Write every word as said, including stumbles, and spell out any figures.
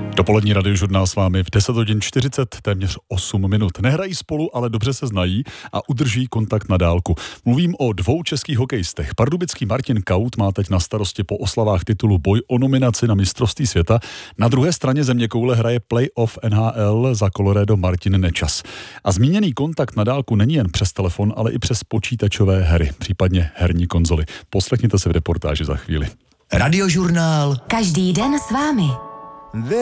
Dopolední radiožurnál s vámi v deset hodin čtyřicet, téměř osm minut. Nehrají spolu, ale dobře se znají a udrží kontakt na dálku. Mluvím o dvou českých hokejistech. Pardubický Martin Kaut má teď na starosti po oslavách titulu boj o nominaci na mistrovství světa. Na druhé straně zeměkoule hraje playoff N H L za Colorado Martin Nečas. A zmíněný kontakt na dálku není jen přes telefon, ale i přes počítačové hry, případně herní konzoly. Poslechněte se v reportáži za chvíli. Radiožurnál. Každý den s vámi.